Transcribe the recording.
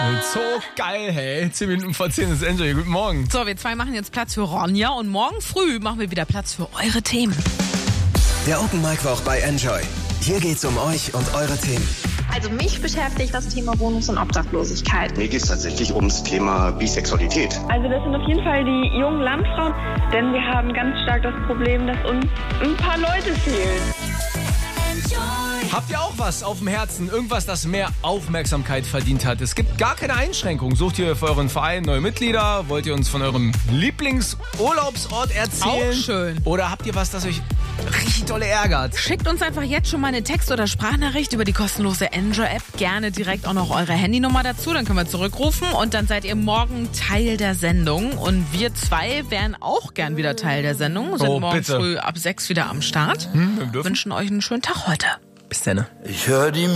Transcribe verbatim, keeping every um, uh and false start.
So geil, hey. Zehn Minuten vor zehn ist Enjoy. Guten Morgen. So, wir zwei machen jetzt Platz für Ronja und morgen früh machen wir wieder Platz für eure Themen. Der Open Mic Woche bei Enjoy. Hier geht's um euch und eure Themen. Also mich beschäftigt das Thema Wohnungs- und Obdachlosigkeit. Mir geht es tatsächlich ums Thema Bisexualität. Also das sind auf jeden Fall die jungen Landfrauen, denn wir haben ganz stark das Problem, dass uns ein paar Leute fehlen. Habt ihr auch was auf dem Herzen? Irgendwas, das mehr Aufmerksamkeit verdient hat? Es gibt gar keine Einschränkung. Sucht ihr für euren Verein neue Mitglieder? Wollt ihr uns von eurem Lieblingsurlaubsort erzählen? Auch schön. Oder habt ihr was, das euch richtig dolle ärgert? Schickt uns einfach jetzt schon mal eine Text- oder Sprachnachricht über die kostenlose Enjoy-App. Gerne direkt auch noch eure Handynummer dazu, dann können wir zurückrufen. Und dann seid ihr morgen Teil der Sendung. Und wir zwei wären auch gern wieder Teil der Sendung. Sind Oh, morgen bitte. früh ab sechs wieder am Start. Hm, wir dürfen. Wünschen euch einen schönen Tag heute. Bis dann. Ich höre die